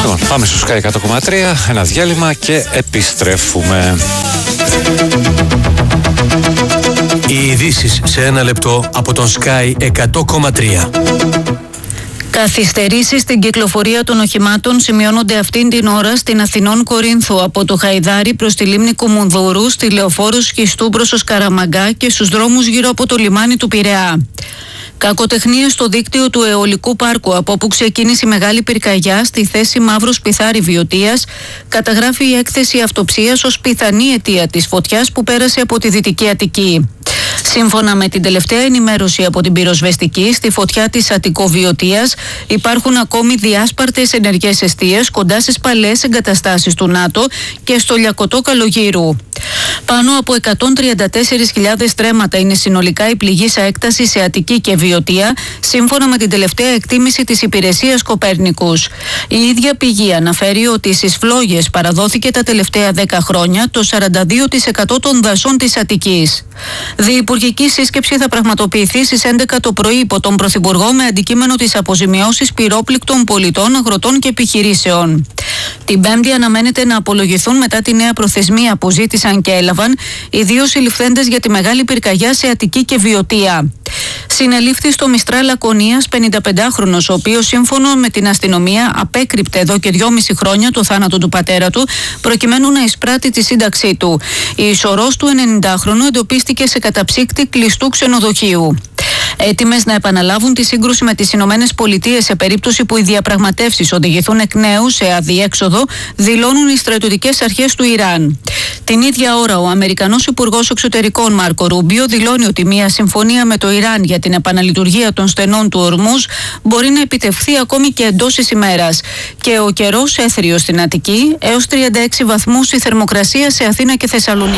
Λοιπόν, πάμε στο Sky 100,3, ένα διάλειμμα και επιστρέφουμε. Οι ειδήσεις σε ένα λεπτό από τον Sky 100,3. Καθυστερήσεις στην κυκλοφορία των οχημάτων σημειώνονται αυτήν την ώρα στην Αθηνών Κορίνθου από το Χαϊδάρι προς τη λίμνη Κουμουνδούρου, στη Λεωφόρου Σχιστού προς το Σκαραμαγκά και στους δρόμους γύρω από το λιμάνι του Πειραιά. Κακοτεχνίες στο δίκτυο του αιωλικού πάρκου, από όπου ξεκίνησε η μεγάλη πυρκαγιά στη θέση Μαύρος Πιθάρη Βιωτίας, καταγράφει η έκθεση αυτοψίας ως πιθανή αιτία της φωτιάς που πέρασε από τη Δυτική Αττική. Σύμφωνα με την τελευταία ενημέρωση από την πυροσβεστική, στη φωτιά της Αττικοβιωτίας υπάρχουν ακόμη διάσπαρτες ενεργές εστίες κοντά στις παλαιές εγκαταστάσεις του ΝΑΤΟ και στο Λιακωτό Καλογύρου. Πάνω από 134.000 στρέμματα είναι συνολικά η πληγήσα έκταση σε Αττική και Βιωτία, σύμφωνα με την τελευταία εκτίμηση της υπηρεσίας Κοπέρνικους. Η ίδια πηγή αναφέρει ότι στις φλόγες παραδόθηκε τα τελευταία 10 χρόνια το 42% των δασών της Αττικής. Διυπουργική σύσκεψη θα πραγματοποιηθεί στις 11 το πρωί υπό τον Πρωθυπουργό με αντικείμενο τις αποζημιώσεις πυρόπληκτων πολιτών, αγροτών και επιχειρήσεων. Την Πέμπτη αναμένεται να απολογηθούν μετά τη νέα προθεσμία που ζήτησαν και έλαβαν οι δύο συλληφθέντες για τη μεγάλη πυρκαγιά σε Αττική και Βιωτία. Συνελήφθη στο Μιστρά Λακωνίας 55χρονος, ο οποίος σύμφωνο με την αστυνομία απέκρυπτε εδώ και 2,5 χρόνια το θάνατο του πατέρα του, προκειμένου να εισπράττει τη σύνταξή του. Η ισορρός του 90χρονου εντοπίστηκε σε καταψύκτη κλειστού ξενοδοχείου. Έτοιμες να επαναλάβουν τη σύγκρουση με τις Ηνωμένες Πολιτείες σε περίπτωση που οι διαπραγματεύσεις οδηγηθούν εκ νέου σε αδιέξοδο, δηλώνουν οι στρατιωτικές αρχές του Ιράν. Την ίδια ώρα, ο Αμερικανός Υπουργός Εξωτερικών Μάρκο Ρούμπιο δηλώνει ότι μια συμφωνία με το Ιράν για την επαναλειτουργία των στενών του Ορμούζ μπορεί να επιτευχθεί ακόμη και εντός της ημέρας. Και ο καιρός έθριος στην Αττική, έως 36 βαθμούς η θερμοκρασία σε Αθήνα και Θεσσαλονίκη.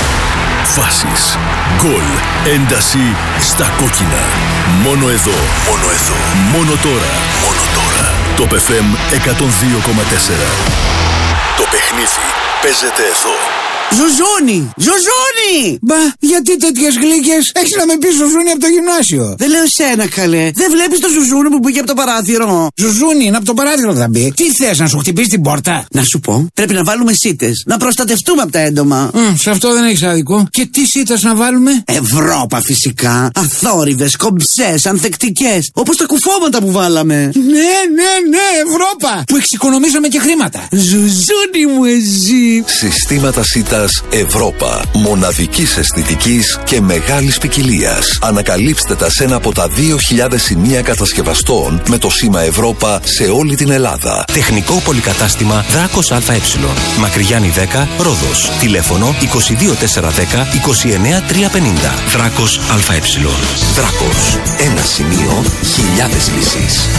Φάσεις, γκολ, ένταση στα κόκκινα. Μόνο εδώ, μόνο τώρα. Το FM 102,4. Το παιχνίδι παίζεται εδώ. Ζουζούνι! Μπα, γιατί τέτοιες γλύκες? Έχεις να με πεις Ζουζούνι από το γυμνάσιο. Δεν λέω εσένα, καλέ. Δεν βλέπεις το Ζουζούνι που πήγε από το παράθυρο? Ζουζούνι, είναι από το παράθυρο θα μπει. Τι θες, να σου χτυπήσει την πόρτα? Να σου πω, πρέπει να βάλουμε σίτες. Να προστατευτούμε από τα έντομα. Σε αυτό δεν έχεις άδικο. Και τι σίτες να βάλουμε? Ευρώπα φυσικά. Αθόρυβες, κομψές, ανθεκτικές. Όπως τα κουφώματα που βάλαμε. Ναι, Ευρώπα! Που εξοικονομήσαμε και χρήματα. Ζουζούνι μου εσύ. Συστήματα σίτας Ευρώπα. Μοναδικής αισθητικής και μεγάλης ποικιλίας. Ανακαλύψτε τα σε ένα από τα 2.000 σημεία κατασκευαστών με το σήμα Ευρώπα σε όλη την Ελλάδα. Τεχνικό πολυκατάστημα Δράκος ΑΕ. Μακριγιάννη 10, Ρόδος. Τηλέφωνο 22410 29350. Δράκος ΑΕ. Δράκος. Ένα σημείο, χιλιάδες λύσεις.